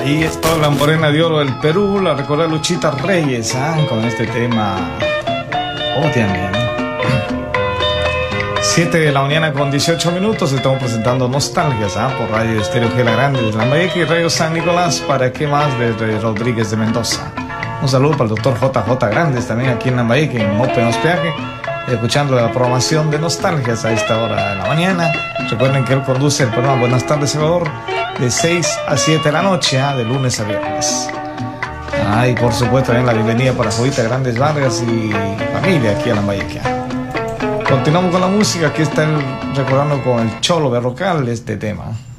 Ahí está la morena de oro del Perú, la recuerda Luchita Reyes, con este tema. Obviamente. 7 de la mañana con 18 minutos. Estamos presentando Nostalgias por Radio Estéreo Gela Grande de Lambayeque y Radio San Nicolás. ¿Para qué más? Desde Rodríguez de Mendoza. Un saludo para el doctor JJ Grandes también aquí en Lambayeque, en Open Hospedaje, escuchando la programación de Nostalgias a esta hora de la mañana. Recuerden que él conduce el programa Buenas tardes Salvador de 6 a 7 de la noche, de lunes a viernes. Y por supuesto también la bienvenida para Jovita Grandes Vargas y familia aquí a Lambayeque. Continuamos con la música. Aquí está recordando con el Cholo Berrocal este tema.